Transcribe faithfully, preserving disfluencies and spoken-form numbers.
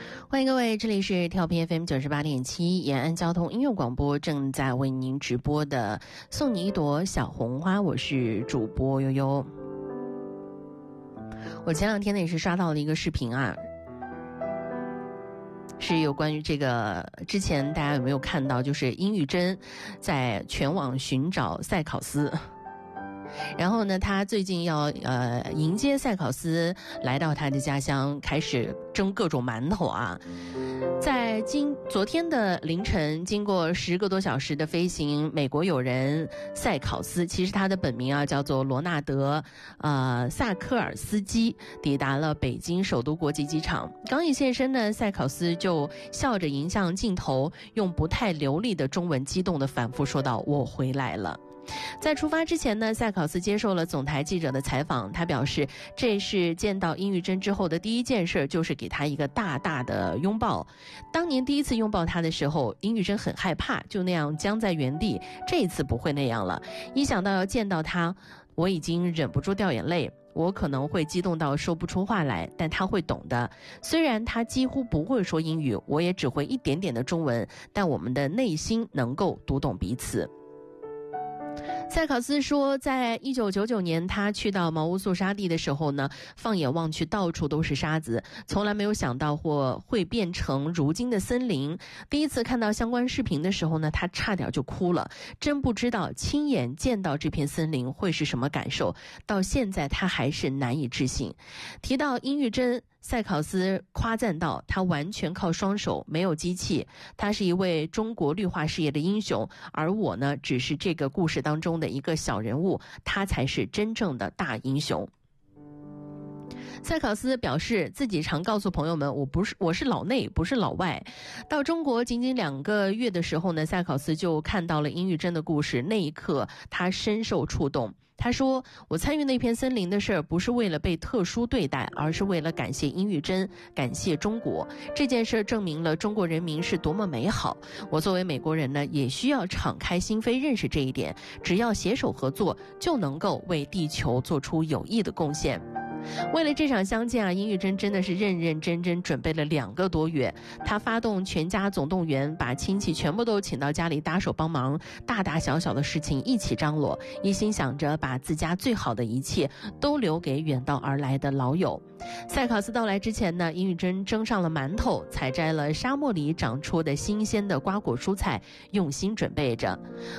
欢迎各位，这里是调频 F M 九十八点七延安交通音乐广播，正在为您直播的送你一朵小红花，我是主播悠悠。我前两天呢也是刷到了一个视频啊，是有关于这个，之前大家有没有看到，就是殷玉珍在全网寻找赛考斯，然后呢他最近要呃迎接赛考斯来到他的家乡，开始蒸各种馒头啊。在今昨天的凌晨，经过十个多小时的飞行，美国友人赛考斯，其实他的本名啊叫做罗纳德呃萨科尔斯基，抵达了北京首都国际机场。刚一现身呢，赛考斯就笑着迎向镜头，用不太流利的中文激动地反复说道：“我回来了。”在出发之前呢，赛考斯接受了总台记者的采访，他表示这是见到殷玉珍之后的第一件事，就是给他一个大大的拥抱。当年第一次拥抱他的时候，殷玉珍很害怕，就那样僵在原地，这一次不会那样了。一想到要见到他，我已经忍不住掉眼泪，我可能会激动到说不出话来，但他会懂的。虽然他几乎不会说英语，我也只会一点点的中文，但我们的内心能够读懂彼此。赛考斯说，在一九九九年他去到毛乌素沙地的时候呢，放眼望去到处都是沙子，从来没有想到或会变成如今的森林。第一次看到相关视频的时候呢，他差点就哭了，真不知道亲眼见到这片森林会是什么感受，到现在他还是难以置信。提到殷玉珍，赛考斯夸赞道，他完全靠双手，没有机器，他是一位中国绿化事业的英雄，而我呢，只是这个故事当中的一个小人物，他才是真正的大英雄。赛考斯表示，自己常告诉朋友们，我不是我是老内，不是老外。到中国仅仅两个月的时候呢，赛考斯就看到了殷玉珍的故事，那一刻他深受触动。他说，我参与那片森林的事儿不是为了被特殊对待，而是为了感谢殷玉珍，感谢中国。这件事证明了中国人民是多么美好。我作为美国人呢，也需要敞开心扉认识这一点，只要携手合作，就能够为地球做出有益的贡献。为了这场相见啊，殷玉珍真的是认认真真准备了两个多月。他发动全家总动员，把亲戚全部都请到家里搭手帮忙，大大小小的事情一起张罗，一心想着把自家最好的一切都留给远道而来的老友。赛考斯到来之前呢，殷玉珍蒸上了馒头，采摘了沙漠里长出的新鲜的瓜果蔬菜，用心准备着。